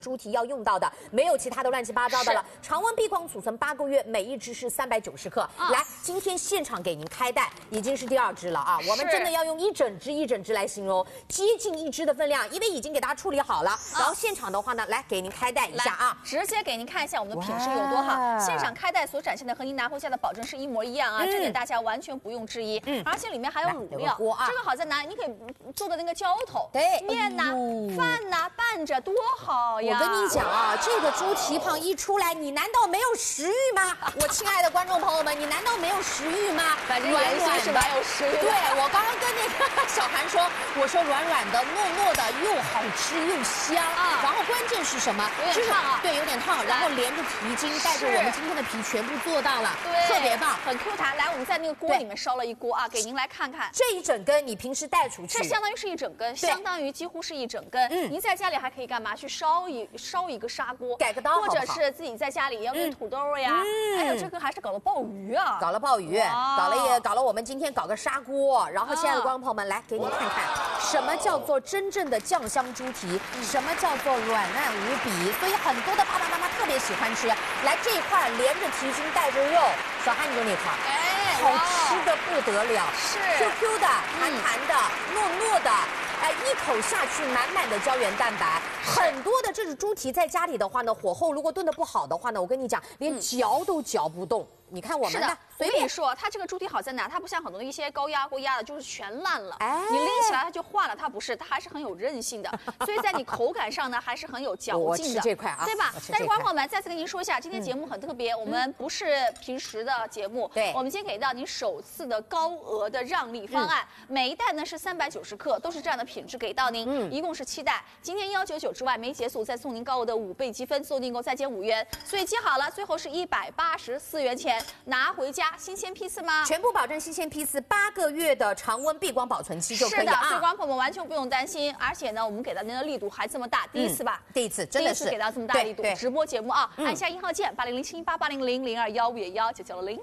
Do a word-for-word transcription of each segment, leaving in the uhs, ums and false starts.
猪蹄要用到的，没有其他的乱七八糟的了。常温闭光储存八个月，每一只是三百九十克。啊、来，今天现场给您开袋，已经是第二只了啊！我们真的要用一整只一整只来形容，接近一只的分量，因为已经给大家处理好了。啊、然后现场的话呢，来给您开袋一下啊， 直接给您看一下我们的品质有多好。现场开袋所展现的和您拿回家的保证是一模一样啊，嗯、这点大家完全不用质疑。嗯，而且里面还有卤料，啊、这个好在哪里？你可以做的那个浇头，对，面呐、哎、饭呐拌着多好呀！ 我跟你讲啊。这个猪蹄膀一出来，你难道没有食欲吗？我亲爱的观众朋友们，你难道没有食欲吗？ 反正软软是蛮有食欲的。 对，我刚刚跟那个小韩说，我说软软的、糯糯的，又好吃又香啊。然后关键是什么？ 有点烫啊， 对，有点烫。然后连着蹄筋，带着我们今天的皮全部做到了， 对， 特别棒， 很 Q 弹。来，我们在那个锅里面烧了一锅啊，给您来看看。 这一整根你平时带出去， 这相当于是一整根，相当于几乎是一整根。嗯，您在家里还可以干嘛？去烧一烧一个砂锅， 改个刀。 或者是自己在家里要弄土豆呀，嗯、还有这个还是搞了鲍鱼啊， 搞了鲍鱼，搞了也搞了我们今天搞个砂锅，然后亲爱的观众朋友们，来给你看看什么叫做真正的酱香猪蹄，嗯、什么叫做软烂无比，所以很多的爸爸妈妈特别喜欢吃。来这一块连着蹄筋带着肉，小汉你就那块，哎，好吃的不得了， 是 Q Q 的、弹弹的、糯糯的。哎，一口下去，满满的胶原蛋白，很多的这种猪蹄在家里的话呢，火候如果炖得不好的话呢，我跟你讲，连嚼都嚼不动。你看我们的， 所以说它这个猪蹄好在哪？它不像很多的一些高压锅压的，就是全烂了，哎，你拎起来它就化了，它不是，它还是很有韧性的，所以在你口感上呢，还是很有嚼劲的。 我吃这块啊， 对吧？但是观众朋友们，再次跟您说一下，今天节目很特别，我们不是平时的节目，对，我们今天给到您首次的高额的让利方案，每一袋呢是三百九十克，都是这样的品质给到您，一共是七袋，今天幺九九之外没解锁再送您高额的五倍积分，送订购再减五元，所以记好了，最后是一百八十四元钱。拿回家，新鲜批次吗？ 全部保证新鲜批次，八个月的常温闭光保存期就可以了啊。 是的，所以观众朋友们完全不用担心，而且呢，我们给到您的力度还这么大，第一次吧？ 嗯、第一次，真的是第一次给到这么大力度。直播节目啊，嗯、按下一号键，八零零七八八零零零二幺五幺幺九九零。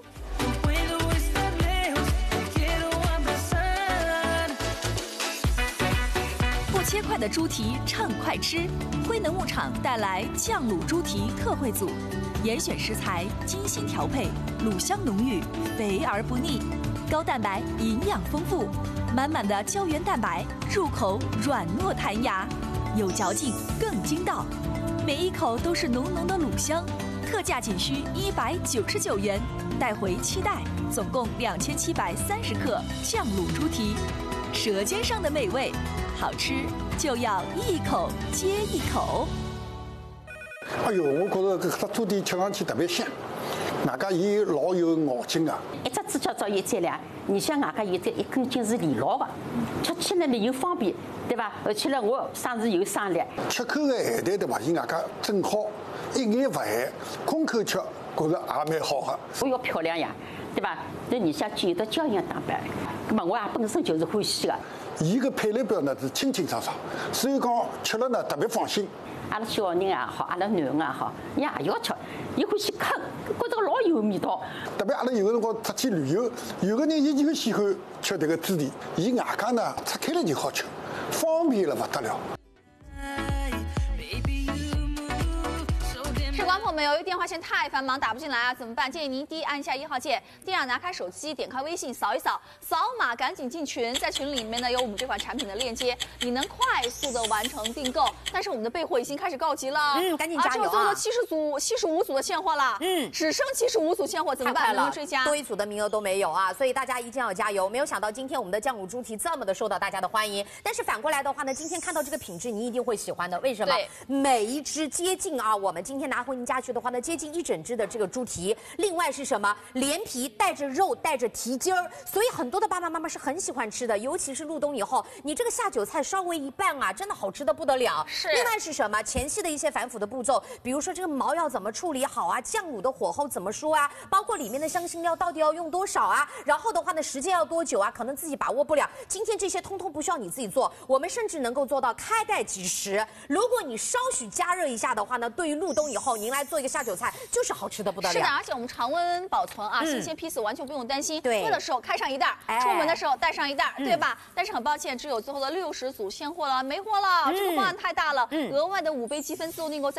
不切块的猪蹄畅快吃，辉能牧场带来酱卤猪蹄特惠组。严选食材，精心调配，卤香浓郁，肥而不腻，高蛋白，营养丰富，满满的胶原蛋白，入口软糯弹牙，有嚼劲更筋道，每一口都是浓浓的卤香。特价仅需一百九十九元，带回七袋，总共两千七百三十克酱卤猪蹄，舌尖上的美味，好吃就要一口接一口。 哎呦，我觉着这个猪蹄吃上去特别香，外加伊老有咬劲啊。 一只猪脚照一斤两，你像外加有这一根筋是连牢的，吃起来呢又方便，对吧？而且呢，我生是有生力。 吃口的咸淡对吧？伊外加正好，一眼不咸，空口吃觉着也蛮好的。 我要漂亮呀，对吧？那你像具有的胶原蛋白，那么我也本身就是欢喜的。 伊个配料表呢是清清爽爽，所以讲吃了呢特别放心。 阿拉小人也好，阿拉囡恩也好，伊也要吃，伊欢喜啃，觉着老有味道。 特别阿拉有个辰光出去旅游，有个人伊就喜欢吃这个猪蹄，伊外加呢拆开来就好吃，方便了不得了。 观众朋友们，由于电话线太繁忙打不进来啊，怎么办？建议您第一按下一号键，第二拿开手机，点开微信扫一扫，扫码赶紧进群，在群里面呢有我们这款产品的链接，你能快速的完成订购。但是我们的备货已经开始告急了， 嗯，赶紧加油啊！ 啊，这七十组、七十五组的现货了，嗯，只剩七十五组现货，怎么办？能不能追加？ 多一组的名额都没有啊，所以大家一定要加油。没有想到今天我们的酱卤猪蹄这么的受到大家的欢迎，但是反过来的话呢，今天看到这个品质，你一定会喜欢的。为什么？每一只接近啊，我们今天拿回您家去的话呢，接近一整只的这个猪蹄，另外是什么？连皮带着肉，带着蹄筋儿，所以很多的爸爸妈妈是很喜欢吃的，尤其是入冬以后，你这个下酒菜稍微一拌啊，真的好吃的不得了。 是。 另外是什么？前期的一些繁复的步骤，比如说这个毛要怎么处理好啊，酱卤的火候怎么说啊，包括里面的香辛料到底要用多少啊，然后的话呢，时间要多久啊，可能自己把握不了。今天这些通通不需要你自己做，我们甚至能够做到开袋即食。如果你稍许加热一下的话呢，对于入冬以后您来做。 做一个下酒菜，就是好吃的不得了。 是的，而且我们常温保存啊，新鲜批次完全不用担心。 对， 饿的时候开上一袋，出门的时候带上一袋，对吧？但是很抱歉，只有最后的六十组现货了，没货了。这个方案太大了，额外的五倍积分自动订购。